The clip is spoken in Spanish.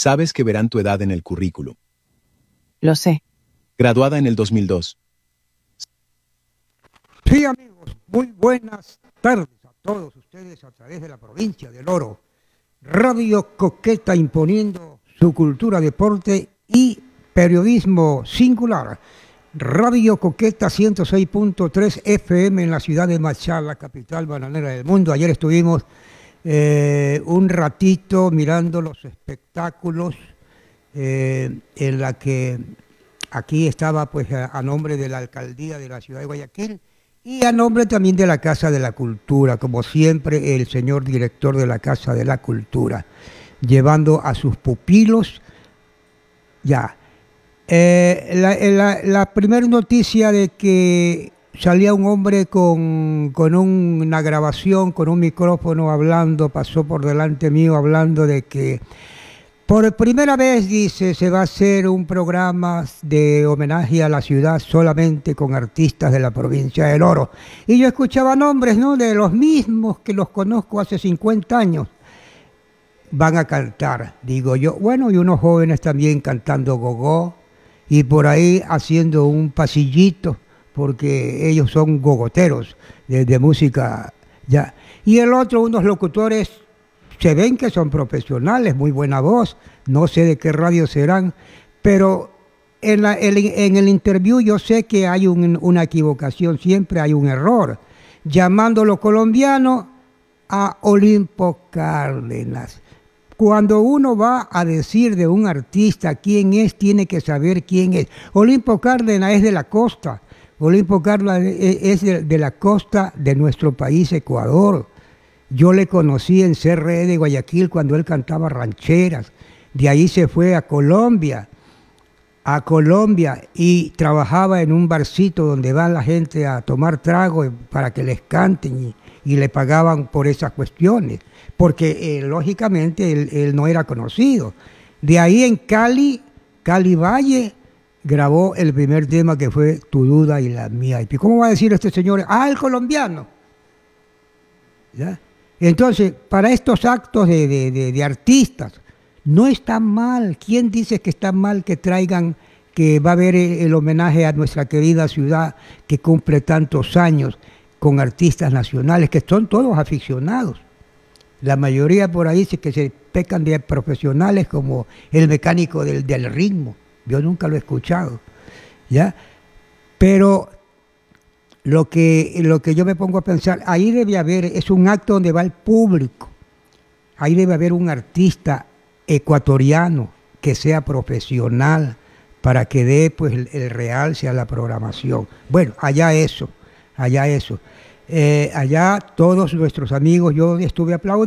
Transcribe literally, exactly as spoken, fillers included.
Sabes que verán tu edad en el currículum. Lo sé. Graduada en el dos mil dos. Sí, amigos, muy buenas tardes a todos ustedes a través de la provincia del Oro. Radio Coqueta imponiendo su cultura, deporte y periodismo singular. Radio Coqueta ciento seis punto tres F M en la ciudad de Machala, capital bananera del mundo. Ayer estuvimos eh, un ratito mirando los espectáculos eh, en la que aquí estaba pues a, a nombre de la alcaldía de la ciudad de Guayaquil y a nombre también de la Casa de la Cultura, como siempre el señor director de la Casa de la Cultura, llevando a sus pupilos ya. Eh, la, la, la primera noticia de que salía un hombre con, con un, una grabación, con un micrófono hablando, pasó por delante mío hablando de que por primera vez, dice, se va a hacer un programa de homenaje a la ciudad solamente con artistas de la provincia del Oro. Y yo escuchaba nombres, ¿no?, de los mismos que los conozco hace cincuenta años. Van a cantar, digo yo. Bueno, y unos jóvenes también cantando gogó y por ahí haciendo un pasillito, porque ellos son gogoteros de, de música ya. Y el otro, unos locutores, se ven que son profesionales, muy buena voz, no sé de qué radio serán, pero en, la, en, en el interview yo sé que hay un, una equivocación, siempre hay un error, llamándolo colombiano a Olimpo Cárdenas. Cuando uno va a decir de un artista quién es, tiene que saber quién es. Olimpo Cárdenas es de la costa, Olimpo Cárdenas es de, de la costa de nuestro país, Ecuador. Yo le conocí en C R E de Guayaquil cuando él cantaba rancheras. De ahí se fue a Colombia, a Colombia y trabajaba en un barcito donde va la gente a tomar trago para que les canten y, y le pagaban por esas cuestiones, porque eh, lógicamente él, él no era conocido. De ahí en Cali, Cali Valle, grabó el primer tema que fue Tu Duda y la Mía. ¿Y cómo va a decir este señor? Ah, el colombiano. ¿Ya? Entonces, para estos actos de, de, de, de artistas, no está mal. ¿Quién dice que está mal que traigan, que va a haber el homenaje a nuestra querida ciudad que cumple tantos años con artistas nacionales, que son todos aficionados? La mayoría por ahí dice que se pecan de profesionales como el mecánico del, del ritmo. Yo nunca lo he escuchado, ¿ya? Pero Lo que, lo que yo me pongo a pensar, ahí debe haber, es un acto donde va el público, ahí debe haber un artista ecuatoriano que sea profesional para que dé pues el, el realce a la programación. Bueno, allá eso, allá eso. Eh, allá todos nuestros amigos, yo estuve aplaudiendo.